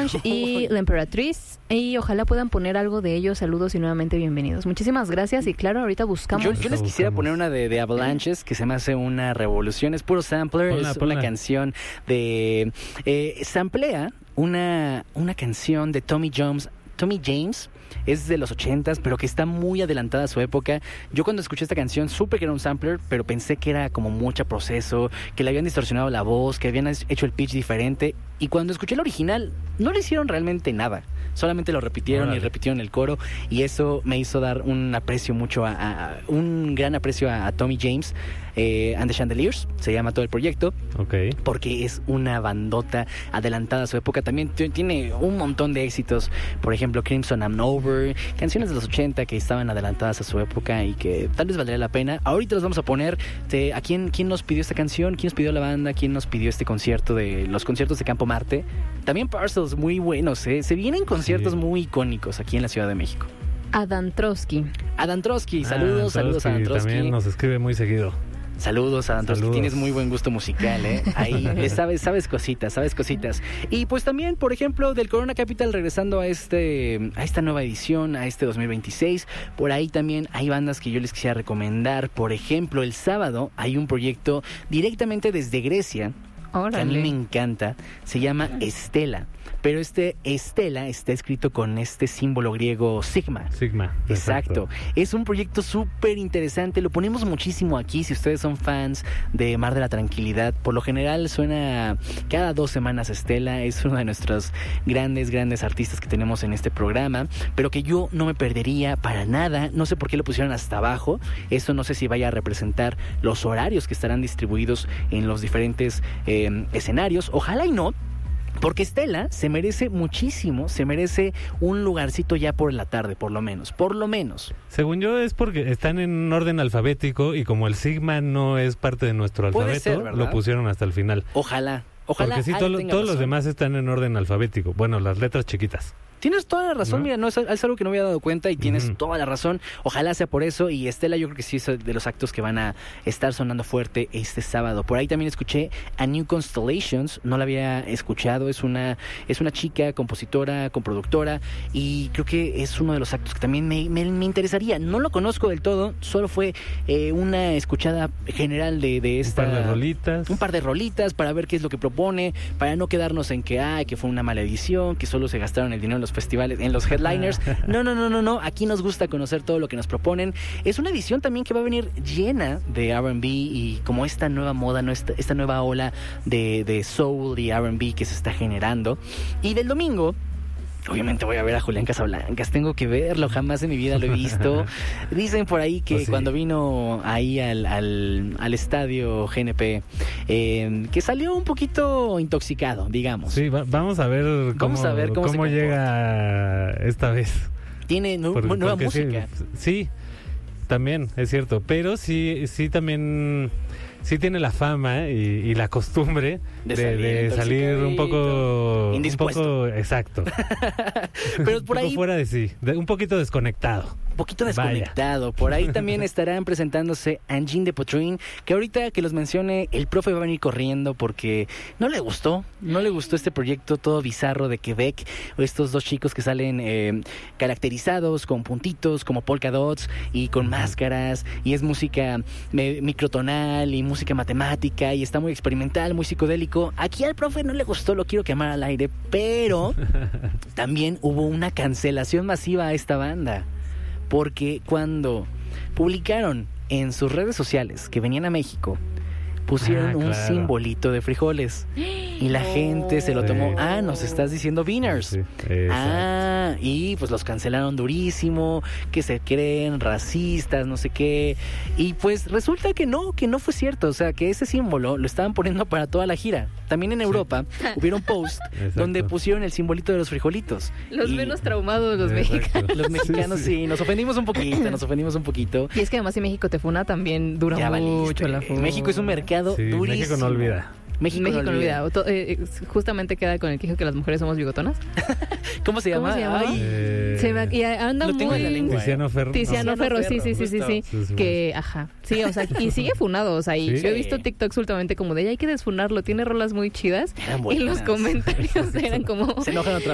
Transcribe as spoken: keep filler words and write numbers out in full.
Avalanche y La Emperatriz. Y ojalá puedan poner algo de ellos. Saludos y nuevamente bienvenidos. Muchísimas gracias. Y claro, ahorita buscamos. Yo, yo les quisiera poner una de, de Avalanches que se me hace una revolución. Es puro sampler. Ponla, es ponla. Una canción de... Eh, samplea una, una canción de Tommy James. Tommy James. Es de los ochentas, pero que está muy adelantada a su época. Yo cuando escuché esta canción supe que era un sampler, pero pensé que era como mucho proceso, que le habían distorsionado la voz, que habían hecho el pitch diferente. Y cuando escuché el original, no le hicieron realmente nada. Solamente lo repitieron Órale. y repitieron el coro. Y eso me hizo dar un aprecio mucho, a, a un gran aprecio a, a Tommy James. Eh, and the Chandeliers, se llama todo el proyecto. Okay. Porque es una bandota adelantada a su época. También t- tiene un montón de éxitos. Por ejemplo, Crimson and Over. Canciones de los ochenta que estaban adelantadas a su época y que tal vez valdría la pena. Ahorita los vamos a poner. Te, ¿A quién, quién nos pidió esta canción? ¿Quién nos pidió la banda? ¿Quién nos pidió este concierto de los conciertos de Campo Marte? También Parcels, muy buenos, ¿eh? Se vienen conciertos sí. muy icónicos aquí en la Ciudad de México. Adam Trotsky. Adam Trotsky, saludos, ah, saludos a Adam Trotsky. También nos escribe muy seguido. Saludos, Adam Trotsky, tienes muy buen gusto musical, ¿eh? Ahí le sabes, sabes cositas, sabes cositas. Y pues también, por ejemplo, del Corona Capital, regresando a este, a esta nueva edición, a este dos mil veintiséis, por ahí también hay bandas que yo les quisiera recomendar. Por ejemplo, el sábado hay un proyecto directamente desde Grecia, Órale. que a mí me encanta, se llama Estela. Pero este Estela está escrito con este símbolo griego Sigma. Sigma. Exacto. Exacto. Es un proyecto súper interesante. Lo ponemos muchísimo aquí. Si ustedes son fans de Mar de la Tranquilidad, por lo general suena cada dos semanas Estela. Es uno de nuestros grandes, grandes artistas que tenemos en este programa. Pero que yo no me perdería para nada. No sé por qué lo pusieron hasta abajo. Eso no sé si vaya a representar los horarios que estarán distribuidos en los diferentes eh, escenarios. Ojalá y no. Porque Estela se merece muchísimo, se merece un lugarcito ya por la tarde, por lo menos, por lo menos. Según yo es porque están en orden alfabético y como el Sigma no es parte de nuestro alfabeto, ser, lo pusieron hasta el final. Ojalá, ojalá. Porque sí, to- todos razón. Los demás están en orden alfabético, bueno, las letras chiquitas. Tienes toda la razón, ¿no? Mira, no es, es algo que no me había dado cuenta y tienes uh-huh. toda la razón. Ojalá sea por eso. Y Estela yo creo que sí es de los actos que van a estar sonando fuerte este sábado. Por ahí también escuché a New Constellations, no la había escuchado. Es una es una chica compositora, comproductora y creo que es uno de los actos que también me, me, me interesaría. No lo conozco del todo, solo fue eh, una escuchada general de, de esta... Un par de rolitas. Un par de rolitas para ver qué es lo que propone, para no quedarnos en que, ay, que fue una mala edición, que solo se gastaron el dinero en los festivales, en los headliners. No, no, no, no, no. Aquí nos gusta conocer todo lo que nos proponen. Es una edición también que va a venir llena de R and B y como esta nueva moda, ¿no? esta, esta nueva ola de, de soul y R and B que se está generando. Y del domingo, obviamente voy a ver a Julián Casablancas, tengo que verlo, jamás en mi vida lo he visto. Dicen por ahí que oh, sí. cuando vino ahí al, al, al estadio G N P, eh, que salió un poquito intoxicado, digamos. Sí, va, vamos a ver cómo, vamos a ver cómo, cómo llega esta vez. Tiene nu- Por, nueva música. Sí, sí, también, es cierto, pero sí, sí también... Sí tiene la fama y, y la costumbre de, de salir, de salir un poco indispuesto. Un poco, exacto. Pero por un ahí poco fuera de sí, de, un poquito desconectado. Un poquito desconectado. Vaya. Por ahí también estarán presentándose Angine de Potrin, que ahorita que los mencione, el profe va a venir corriendo porque no le gustó, no le gustó este proyecto todo bizarro de Quebec, estos dos chicos que salen eh, caracterizados con puntitos como polka dots y con máscaras, y es música me, microtonal y música matemática y está muy experimental, muy psicodélico. Aquí al profe no le gustó, lo quiero quemar al aire, pero también hubo una cancelación masiva a esta banda. Porque cuando publicaron en sus redes sociales que venían a México, pusieron ah, un claro. simbolito de frijoles y la oh. gente se lo tomó, sí. ah, nos estás diciendo beaners, sí, ah, y pues los cancelaron durísimo, que se creen racistas, no sé qué, y pues resulta que no, que no fue cierto, o sea, que ese símbolo lo estaban poniendo para toda la gira. También en Europa sí. hubieron post donde pusieron el simbolito de los frijolitos. Los y... menos traumados los Exacto. mexicanos. Los mexicanos sí, sí, nos ofendimos un poquito, nos ofendimos un poquito. Y es que además si México te funa también dura ya mucho valiste. La funa. México es un mercado sí, durísimo. México no olvida. México, México no olvida. olvida. Eh, justamente queda con el que dijo que las mujeres somos bigotonas. ¿Cómo se llama? ¿Cómo se llama? Ay. Eh, se va, y anda lo tengo muy... en la lengua. Tiziano Ferro. Tiziano no. Ferro, sí, sí, sí, sí, sí. sí, sí. Que, ajá. Sí, o sea, y sigue funado. O sea, y ¿sí? yo he visto TikToks últimamente como de, hay que desfunarlo. Tiene rolas muy chidas. Eran buenas. Y los comentarios eran como... Se enojan otra